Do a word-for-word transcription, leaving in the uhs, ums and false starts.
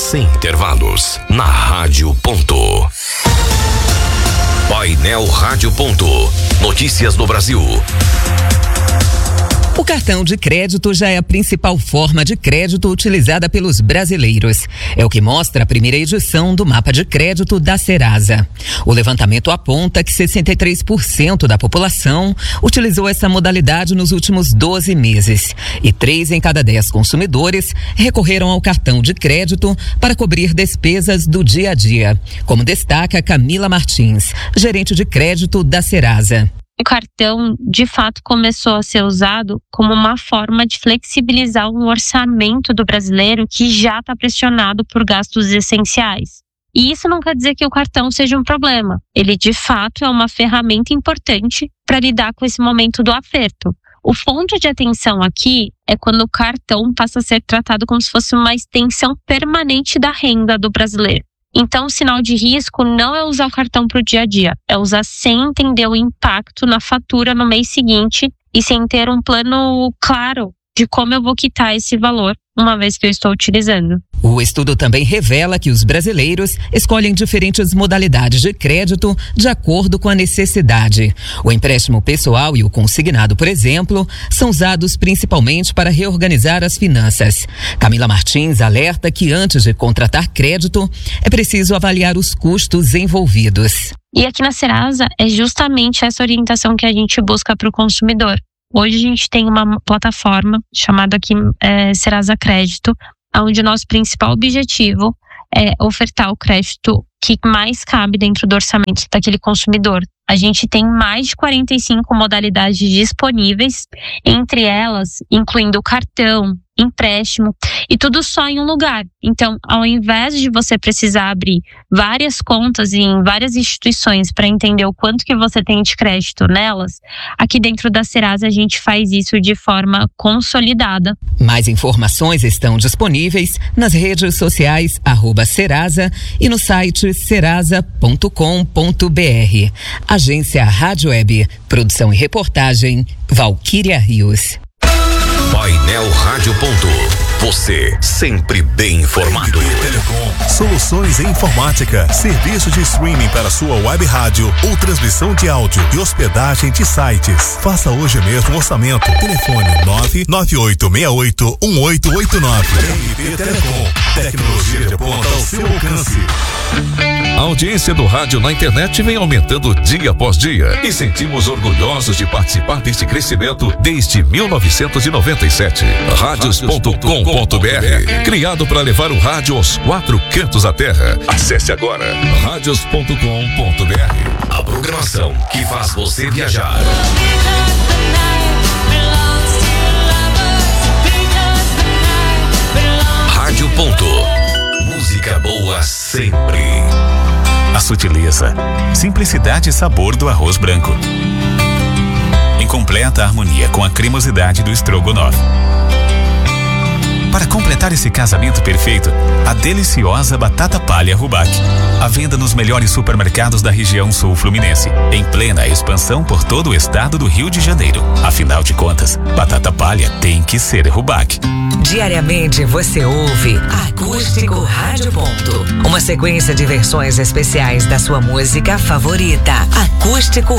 sem intervalos, na Rádio Ponto. Painel Rádio Ponto. Notícias do Brasil. O cartão de crédito já é a principal forma de crédito utilizada pelos brasileiros. É o que mostra a primeira edição do Mapa de Crédito da Serasa. O levantamento aponta que sessenta e três por cento da população utilizou essa modalidade nos últimos doze meses. E três em cada dez consumidores recorreram ao cartão de crédito para cobrir despesas do dia a dia. Como destaca Camila Martins, gerente de crédito da Serasa. O cartão, de fato, começou a ser usado como uma forma de flexibilizar um orçamento do brasileiro que já está pressionado por gastos essenciais. E isso não quer dizer que o cartão seja um problema. Ele, de fato, é uma ferramenta importante para lidar com esse momento do aperto. O ponto de atenção aqui é quando o cartão passa a ser tratado como se fosse uma extensão permanente da renda do brasileiro. Então, o sinal de risco não é usar o cartão para o dia a dia, é usar sem entender o impacto na fatura no mês seguinte e sem ter um plano claro de como eu vou quitar esse valor uma vez que eu estou utilizando. O estudo também revela que os brasileiros escolhem diferentes modalidades de crédito de acordo com a necessidade. O empréstimo pessoal e o consignado, por exemplo, são usados principalmente para reorganizar as finanças. Camila Martins alerta que antes de contratar crédito, é preciso avaliar os custos envolvidos. E aqui na Serasa é justamente essa orientação que a gente busca para o consumidor. Hoje a gente tem uma plataforma chamada aqui é, Serasa Crédito, onde o nosso principal objetivo é ofertar o crédito que mais cabe dentro do orçamento daquele consumidor. A gente tem mais de quarenta e cinco modalidades disponíveis, entre elas incluindo o cartão, empréstimo e tudo só em um lugar. Então, ao invés de você precisar abrir várias contas em várias instituições para entender o quanto que você tem de crédito nelas, aqui dentro da Serasa a gente faz isso de forma consolidada. Mais informações estão disponíveis nas redes sociais arroba Serasa e no site serasa ponto com ponto br. Agência Rádio Web, produção e reportagem, Valquíria Rios. Painel Rádio Ponto. Você sempre bem informado. Telecom, soluções em informática, serviço de streaming para sua web rádio ou transmissão de áudio e hospedagem de sites. Faça hoje mesmo um orçamento. Telefone nove nove oito seis oito um oito oito nove. R B Telecom, tecnologia de ponta ao seu alcance. A audiência do rádio na internet vem aumentando dia após dia e sentimos orgulhosos de participar deste crescimento desde mil novecentos e noventa e sete. Rádios ponto com ponto br, criado para levar o rádio aos quatro cantos da terra. Acesse agora rádios ponto com ponto br. A programação que faz você viajar. Rádio Ponto. Música boa sempre. A sutileza, simplicidade e sabor do arroz branco, em completa harmonia com a cremosidade do estrogonofe. Para completar esse casamento perfeito, a deliciosa batata palha Rubac. À venda nos melhores supermercados da região sul fluminense, em plena expansão por todo o estado do Rio de Janeiro. Afinal de contas, batata palha tem que ser Rubac. Diariamente você ouve Acústico Rádio Ponto, uma sequência de versões especiais da sua música favorita. Acústico